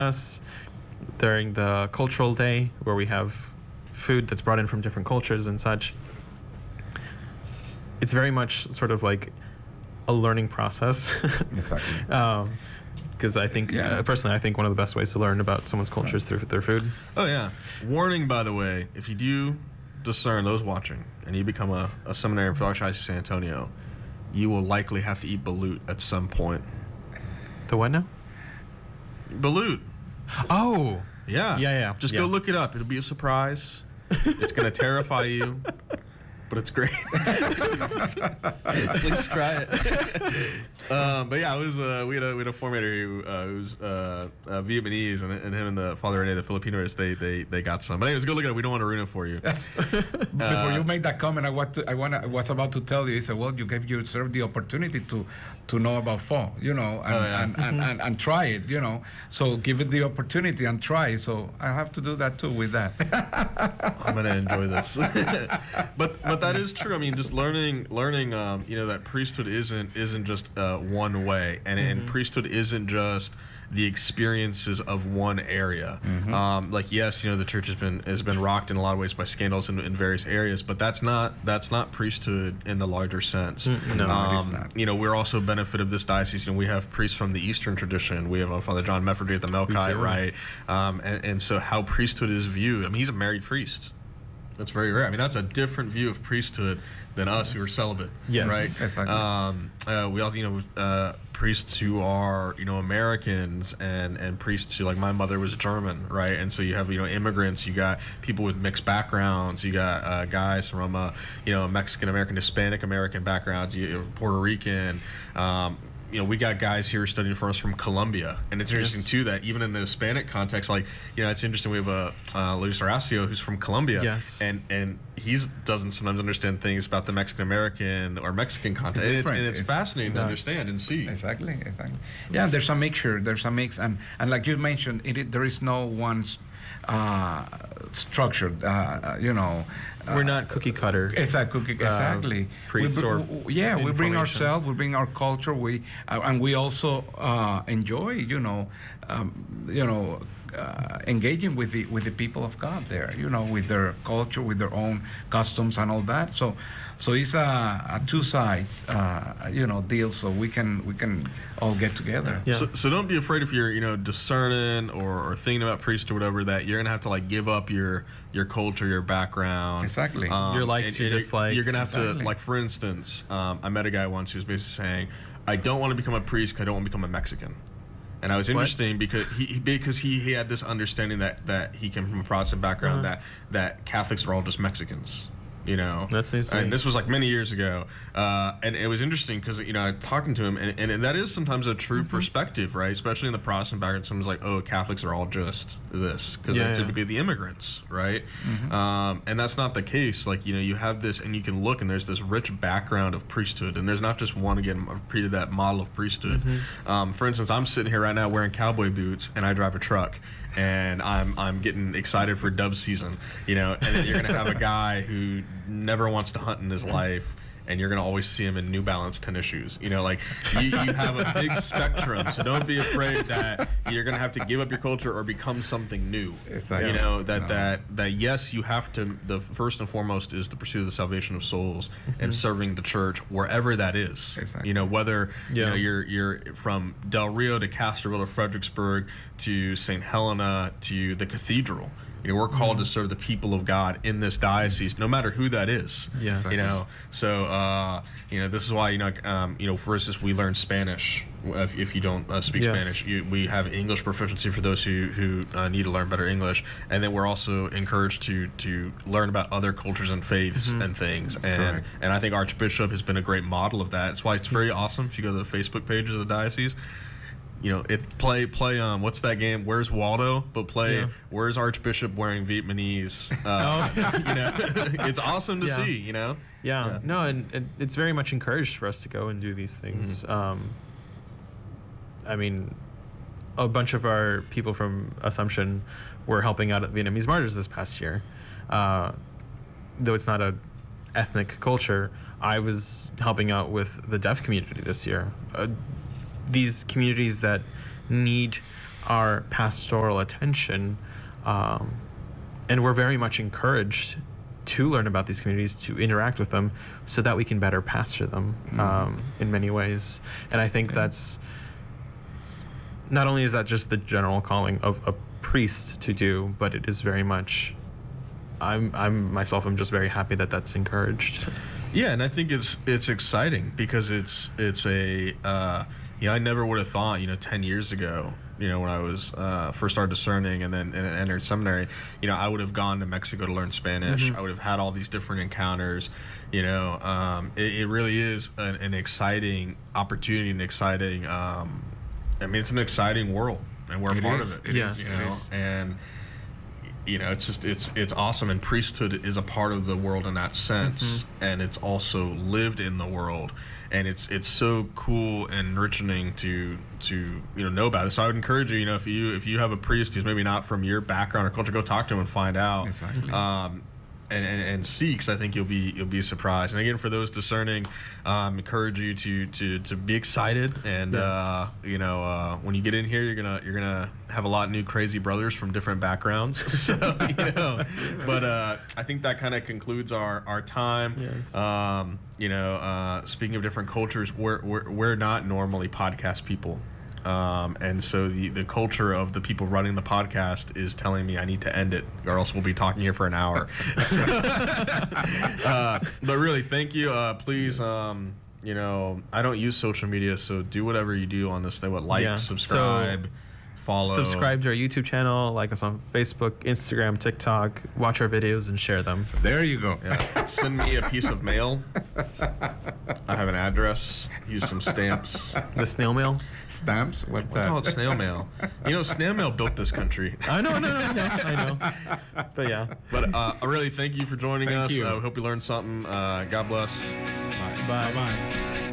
during the cultural day where we have food that's brought in from different cultures and such. It's very much sort of like a learning process. Exactly. Because I think, personally, I think one of the best ways to learn about someone's culture is through their food. Oh, yeah. Warning, by the way, if you do discern those watching and you become a seminarian for Archdiocese of San Antonio, you will likely have to eat balut at some point. The what now? Balut. Oh. Yeah. Yeah. Just go look it up. It'll be a surprise. It's going to terrify you, but it's great. Please try it. But yeah, it was we had a formator who was Vietnamese, and him and the Father Rene, the Filipinos, they got some. But anyways, go look at it. We don't want to ruin it for you. Before you make that comment, I was about to tell you. He said, "Well, you gave yourself the opportunity to know about pho, and try it, So give it the opportunity and try. So I have to do that too with that. I'm gonna enjoy this. but that is true. I mean, just learning, that priesthood isn't just one way, and priesthood isn't just the experiences of one area. Yes, the church has been rocked in a lot of ways by scandals in various areas, but that's not priesthood in the larger sense. No, it is not. We're also a benefit of this diocese. We have priests from the Eastern tradition. We have Father John Meffordry at the Melkite, right? And so how priesthood is viewed. I mean, he's a married priest. That's very rare. I mean, that's a different view of priesthood than us who are celibate. Yes, right. Exactly. We also, priests who are, Americans, and priests who, like my mother was German, right? And so you have, immigrants. You got people with mixed backgrounds. You got guys from, Mexican American, Hispanic American backgrounds. Puerto Rican. We got guys here studying for us from Colombia, and it's interesting too that even in the Hispanic context, it's interesting. We have Luis Horacio who's from Colombia, and he doesn't sometimes understand things about the Mexican American or Mexican context, and it's fascinating to understand and see. Exactly. Yeah, there's a mixture, there's a mix, and like you mentioned, there is no one structured, we're not cookie cutter. Exactly. Priests we bring ourselves, we bring our culture, and we also enjoy, engaging with the people of God there, with their culture, with their own customs and all that. So it's a two sides, deal. So we can all get together. Yeah. So don't be afraid if you're discerning or thinking about priest or whatever, that you're gonna have to give up your culture, your background. Exactly. Your likes, your dislikes. You're gonna have to, for instance, I met a guy once who was basically saying, I don't want to become a priest because I don't want to become a Mexican. And I was interesting because he had this understanding that he came from a Protestant background, that Catholics are all just Mexicans. That's nice. And this was many years ago, and it was interesting because talking to him, and that is sometimes a true perspective, right? Especially in the Protestant background, someone's like, "Oh, Catholics are all just this," because they're typically the immigrants, right? And that's not the case. You have this, and you can look, and there's this rich background of priesthood, and there's not just one. Again, I've repeated that model of priesthood. For instance, I'm sitting here right now wearing cowboy boots, and I drive a truck. And I'm getting excited for dove season, and then you're gonna have a guy who never wants to hunt in his life, and you're gonna always see him in New Balance tennis shoes. You have a big spectrum, so don't be afraid that you're gonna have to give up your culture or become something new. Exactly. That yes, you have to. The first and foremost is the pursuit of the salvation of souls and serving the church wherever that is. Exactly. Whether you're from Del Rio to Castroville to Fredericksburg to St. Helena to the cathedral. We're called to serve the people of God in this diocese, no matter who that is. Yes. So this is why for instance, we learn Spanish. If you don't speak Spanish, we have English proficiency for those who need to learn better English, and then we're also encouraged to learn about other cultures and faiths and things. And I think Archbishop has been a great model of that. That's why it's very awesome if you go to the Facebook pages of the diocese. Play what's that game? Where's Waldo? But play Where's Archbishop wearing Vietnamese? It's awesome to see. No, and it's very much encouraged for us to go and do these things. I mean, a bunch of our people from Assumption were helping out at Vietnamese Martyrs this past year. Though it's not a ethnic culture, I was helping out with the deaf community this year. These communities that need our pastoral attention, and we're very much encouraged to learn about these communities, to interact with them, so that we can better pastor them in many ways. And I think that's not only is that just the general calling of a priest to do, but it is very much. I'm myself. I'm just very happy that that's encouraged. Yeah, and I think it's exciting because it's a I never would have thought 10 years ago, when I was first started discerning and then entered seminary, I would have gone to Mexico to learn Spanish. Mm-hmm. I would have had all these different encounters. It really is an exciting opportunity, an exciting. It's an exciting world, and we're a part of it. Yes. And it's just it's awesome, and priesthood is a part of the world in that sense, and it's also lived in the world, and it's so cool and enriching to know about it. So I would encourage you, if you have a priest who's maybe not from your background or culture, go talk to him and find out. Exactly. And see, because I think you'll be surprised. And again, for those discerning, encourage you to be excited. And Yes. When you get in here, you're gonna have a lot of new crazy brothers from different backgrounds. So but I think that kind of concludes our time. Yes. Speaking of different cultures, we're not normally podcast people. And so the culture of the people running the podcast is telling me I need to end it, or else we'll be talking here for an hour. But really, thank you. Please, I don't use social media, so do whatever you do on this thing. Like, subscribe, follow. Subscribe to our YouTube channel, like us on Facebook, Instagram, TikTok, watch our videos, and share them. There you go. Yeah. Send me a piece of mail. I have an address. Use some stamps. The snail mail. Stamps? What's I call it that? snail mail. Snail mail built this country. I know. Yeah, I know. But yeah. But I really thank you for joining Thank us. you. I hope you learned something. God bless. Bye. Bye. Bye-bye.